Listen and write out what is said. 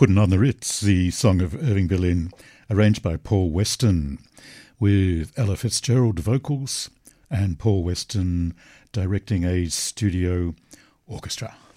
Putting on the Ritz, the song of Irving Berlin, arranged by Paul Weston, with Ella Fitzgerald vocals and Paul Weston directing a studio orchestra.